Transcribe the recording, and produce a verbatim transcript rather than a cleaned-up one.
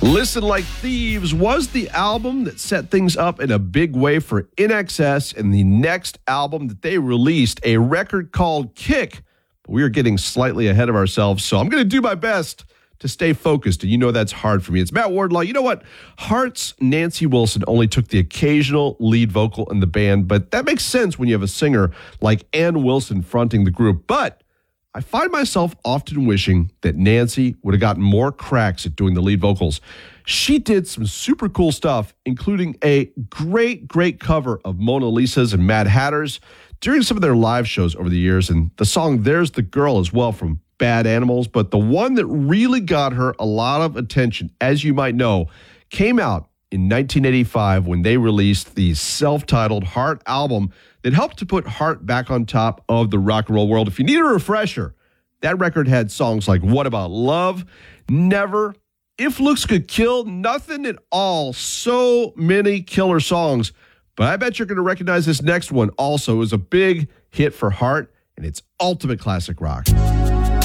Listen Like Thieves was the album that set things up in a big way for I N X S, and the next album that they released, a record called Kick. But we are getting slightly ahead of ourselves, so I'm going to do my best to stay focused, and you know that's hard for me. It's Matt Wardlaw. You know what? Heart's Nancy Wilson only took the occasional lead vocal in the band, but that makes sense when you have a singer like Ann Wilson fronting the group. But I find myself often wishing that Nancy would have gotten more cracks at doing the lead vocals. She did some super cool stuff, including a great, great cover of Mona Lisa's and Mad Hatter's during some of their live shows over the years, and the song There's the Girl as well from Bad Animals. But the one that really got her a lot of attention, as you might know, came out in nineteen eighty-five when they released the self-titled Heart album that helped to put Heart back on top of the rock and roll world. If you need a refresher, that record had songs like What About Love, Never, If Looks Could Kill, Nothing at All. So many killer songs. But I bet you're going to recognize this next one also as a big hit for Heart, and it's ultimate classic rock.